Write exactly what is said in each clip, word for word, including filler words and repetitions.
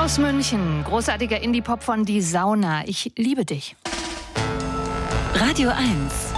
Aus München, großartiger Indie-Pop von Die Sauna. Ich liebe dich. Radio eins.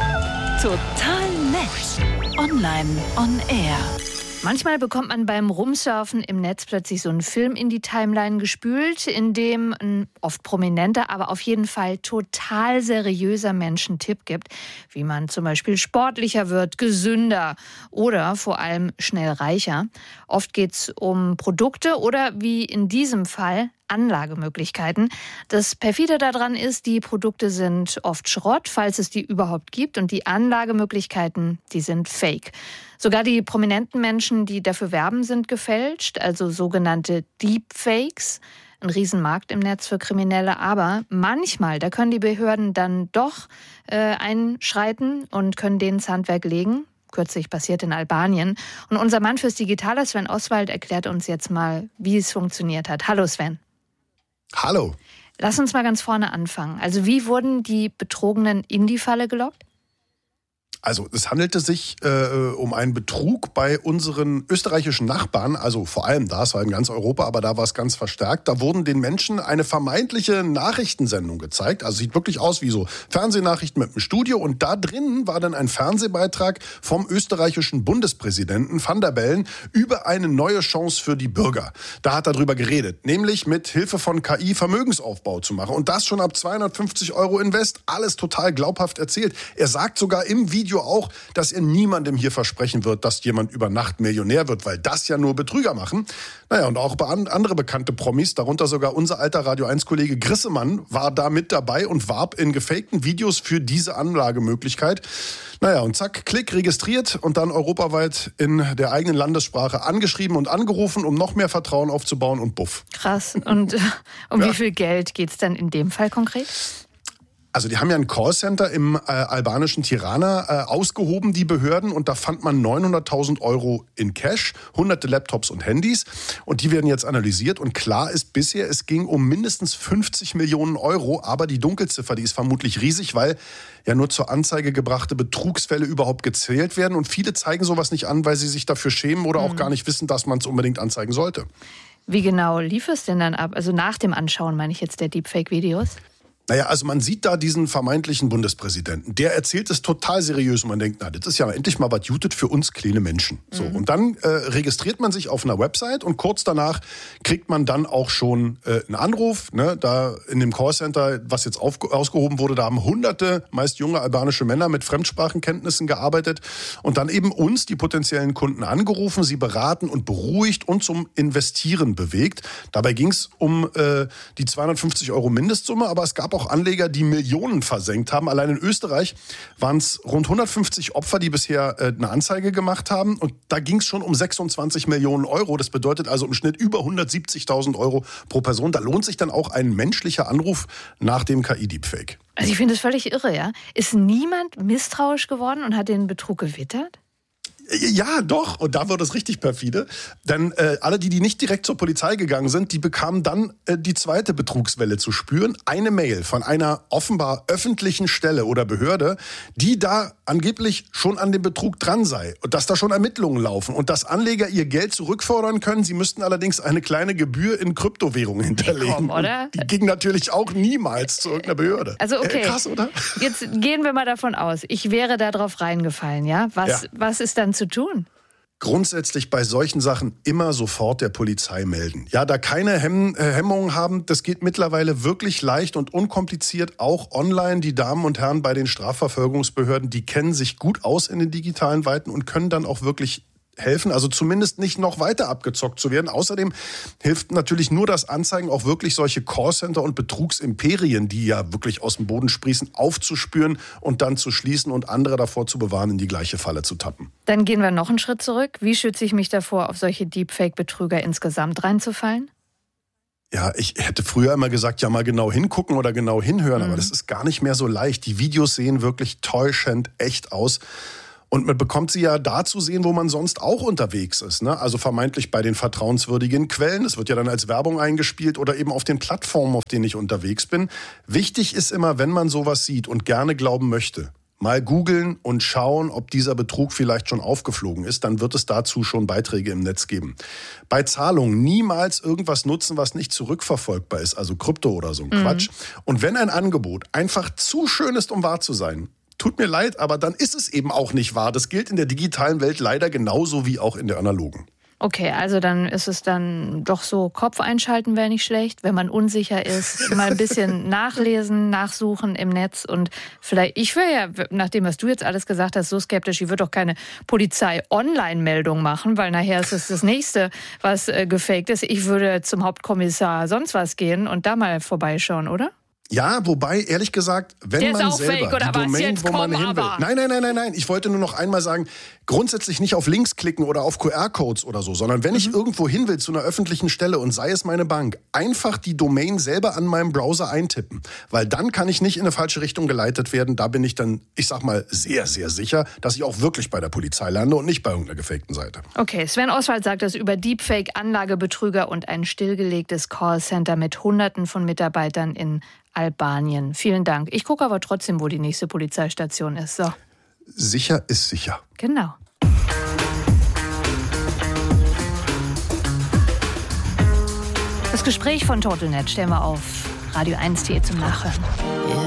Total nett. Online on Air. Manchmal bekommt man beim Rumsurfen im Netz plötzlich so einen Film in die Timeline gespült, in dem ein oft prominenter, aber auf jeden Fall total seriöser Mensch einen Tipp gibt, wie man zum Beispiel sportlicher wird, gesünder oder vor allem schnell reicher. Oft geht es um Produkte oder wie in diesem Fall Anlagemöglichkeiten. Das Perfide daran ist, die Produkte sind oft Schrott, falls es die überhaupt gibt, und die Anlagemöglichkeiten, die sind fake. Sogar die prominenten Menschen, die dafür werben, sind gefälscht, also sogenannte Deepfakes. Ein Riesenmarkt im Netz für Kriminelle, aber manchmal, da können die Behörden dann doch äh, einschreiten und können denen ins Handwerk legen. Kürzlich passiert in Albanien. Und unser Mann fürs Digitale, Sven Oswald, erklärt uns jetzt mal, wie es funktioniert hat. Hallo Sven. Hallo. Lass uns mal ganz vorne anfangen. Also wie wurden die Betrogenen in die Falle gelockt? Also es handelte sich äh, um einen Betrug bei unseren österreichischen Nachbarn, also vor allem da, es war in ganz Europa, aber da war es ganz verstärkt. Da wurden den Menschen eine vermeintliche Nachrichtensendung gezeigt, also sieht wirklich aus wie so Fernsehnachrichten mit einem Studio, und da drin war dann ein Fernsehbeitrag vom österreichischen Bundespräsidenten Van der Bellen über eine neue Chance für die Bürger. Da hat er drüber geredet, nämlich mit Hilfe von K I Vermögensaufbau zu machen, und das schon ab zweihundertfünfzig Euro Invest, alles total glaubhaft erzählt. Er sagt sogar im Video auch, dass er niemandem hier versprechen wird, dass jemand über Nacht Millionär wird, weil das ja nur Betrüger machen. Naja, und auch bei an, andere bekannte Promis, darunter sogar unser alter Radio eins Kollege Grissemann, war da mit dabei und warb in gefakten Videos für diese Anlagemöglichkeit. Naja, und zack, klick, registriert und dann europaweit in der eigenen Landessprache angeschrieben und angerufen, um noch mehr Vertrauen aufzubauen, und buff. Krass. Und äh, um Ja. wie viel Geld geht es dann in dem Fall konkret? Also die haben ja ein Callcenter im äh, albanischen Tirana äh, ausgehoben, die Behörden, und da fand man neunhunderttausend Euro in Cash, hunderte Laptops und Handys, und die werden jetzt analysiert, und klar ist bisher, es ging um mindestens fünfzig Millionen Euro, aber die Dunkelziffer, die ist vermutlich riesig, weil ja nur zur Anzeige gebrachte Betrugsfälle überhaupt gezählt werden, und viele zeigen sowas nicht an, weil sie sich dafür schämen oder auch Mhm. gar nicht wissen, dass man es unbedingt anzeigen sollte. Wie genau lief es denn dann ab? Also nach dem Anschauen meine ich jetzt der Deepfake-Videos? Naja, also man sieht da diesen vermeintlichen Bundespräsidenten. Der erzählt es total seriös, und man denkt, na, das ist ja endlich mal was Jutet für uns kleine Menschen. So, Mhm. und dann äh, registriert man sich auf einer Website, und kurz danach kriegt man dann auch schon äh, einen Anruf. Ne? Da in dem Callcenter, was jetzt auf, ausgehoben wurde, da haben hunderte, meist junge albanische Männer mit Fremdsprachenkenntnissen gearbeitet und dann eben uns, die potenziellen Kunden, angerufen, sie beraten und beruhigt und zum Investieren bewegt. Dabei ging es um äh, die zweihundertfünfzig Euro Mindestsumme, aber es gab auch auch Anleger, die Millionen versenkt haben. Allein in Österreich waren es rund hundertfünfzig Opfer, die bisher äh, eine Anzeige gemacht haben. Und da ging es schon um sechsundzwanzig Millionen Euro. Das bedeutet also im Schnitt über hundertsiebzigtausend Euro pro Person. Da lohnt sich dann auch ein menschlicher Anruf nach dem K I-Deepfake. Also ich finde das völlig irre, ja? Ist niemand misstrauisch geworden und hat den Betrug gewittert? Ja, doch. Und da wird es richtig perfide. Denn äh, alle, die, die nicht direkt zur Polizei gegangen sind, die bekamen dann äh, die zweite Betrugswelle zu spüren. Eine Mail von einer offenbar öffentlichen Stelle oder Behörde, die da angeblich schon an dem Betrug dran sei. Und dass da schon Ermittlungen laufen. Und dass Anleger ihr Geld zurückfordern können. Sie müssten allerdings eine kleine Gebühr in Kryptowährungen hinterlegen. Komm, oder? Und die ging natürlich auch niemals zu irgendeiner Behörde. Also okay, Äh, krass, oder? Jetzt gehen wir mal davon aus, ich wäre da drauf reingefallen, ja? Was, Ja. was ist dann zu tun? Grundsätzlich bei solchen Sachen immer sofort der Polizei melden. Ja, da keine Hemm äh, Hemmungen haben, das geht mittlerweile wirklich leicht und unkompliziert, auch online. Die Damen und Herren bei den Strafverfolgungsbehörden, die kennen sich gut aus in den digitalen Weiten und können dann auch wirklich helfen, also zumindest nicht noch weiter abgezockt zu werden. Außerdem hilft natürlich nur das Anzeigen, auch wirklich solche Callcenter und Betrugsimperien, die ja wirklich aus dem Boden sprießen, aufzuspüren und dann zu schließen und andere davor zu bewahren, in die gleiche Falle zu tappen. Dann gehen wir noch einen Schritt zurück. Wie schütze ich mich davor, auf solche Deepfake-Betrüger insgesamt reinzufallen? Ja, ich hätte früher immer gesagt, ja mal genau hingucken oder genau hinhören, Mhm. aber das ist gar nicht mehr so leicht. Die Videos sehen wirklich täuschend echt aus. Und man bekommt sie ja da zu sehen, wo man sonst auch unterwegs ist, ne? Also vermeintlich bei den vertrauenswürdigen Quellen. Es wird ja dann als Werbung eingespielt oder eben auf den Plattformen, auf denen ich unterwegs bin. Wichtig ist immer, wenn man sowas sieht und gerne glauben möchte, mal googeln und schauen, ob dieser Betrug vielleicht schon aufgeflogen ist. Dann wird es dazu schon Beiträge im Netz geben. Bei Zahlungen niemals irgendwas nutzen, was nicht zurückverfolgbar ist, also Krypto oder so ein mhm. Quatsch. Und wenn ein Angebot einfach zu schön ist, um wahr zu sein, tut mir leid, aber dann ist es eben auch nicht wahr. Das gilt in der digitalen Welt leider genauso wie auch in der analogen. Okay, also dann ist es dann doch so, Kopf einschalten wäre nicht schlecht, wenn man unsicher ist, mal ein bisschen nachlesen, nachsuchen im Netz und vielleicht, ich wäre ja, nachdem was du jetzt alles gesagt hast, so skeptisch, ich würde doch keine Polizei-Online-Meldung machen, weil nachher ist es das Nächste, was äh, gefaked ist. Ich würde zum Hauptkommissar sonst was gehen und da mal vorbeischauen, oder? Ja, wobei, ehrlich gesagt, wenn Der man ist auch selber fake, oder die Domain, was? Jetzt wo man komm, hin will. aber. Nein, nein, nein, nein, nein. Ich wollte nur noch einmal sagen, grundsätzlich nicht auf Links klicken oder auf Q R-Codes oder so, sondern wenn mhm. ich irgendwo hin will zu einer öffentlichen Stelle und sei es meine Bank, einfach die Domain selber an meinem Browser eintippen. Weil dann kann ich nicht in eine falsche Richtung geleitet werden. Da bin ich dann, ich sag mal, sehr, sehr sicher, dass ich auch wirklich bei der Polizei lande und nicht bei irgendeiner gefakten Seite. Okay, Sven Oswald sagt das über Deepfake, Anlagebetrüger und ein stillgelegtes Callcenter mit Hunderten von Mitarbeitern in Albanien. Vielen Dank. Ich gucke aber trotzdem, wo die nächste Polizeistation ist. So. Sicher ist sicher. Genau. Das Gespräch von Totalnet stellen wir auf radio eins punkt de zum Nachhören.